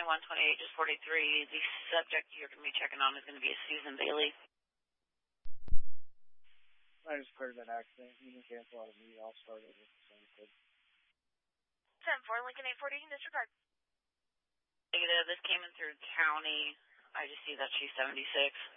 2128, just 43. The subject you're going to be checking on is going to be a Susan Bailey. I just heard that accident. You can cancel out of me. I'll start it with the same thing. 10-4, Lincoln 840, disregard. Negative, this came in through county. I just see that she's 76.